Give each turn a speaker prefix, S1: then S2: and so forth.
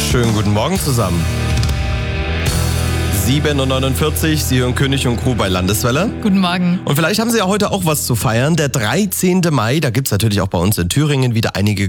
S1: Schönen guten Morgen zusammen. 7:49 Uhr, Sie hören König und Crew bei Landeswelle.
S2: Guten Morgen.
S1: Und vielleicht haben Sie ja heute auch was zu feiern. Der 13. Mai, da gibt es natürlich auch bei uns in Thüringen wieder einige